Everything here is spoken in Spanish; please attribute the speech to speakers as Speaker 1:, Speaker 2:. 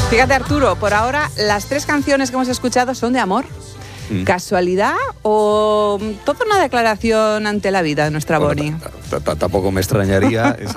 Speaker 1: Fíjate, Arturo, por ahora las 3 canciones que hemos escuchado son de amor. ¿Casualidad o toda una declaración ante la vida de nuestra Bonnie?
Speaker 2: Tampoco me extrañaría.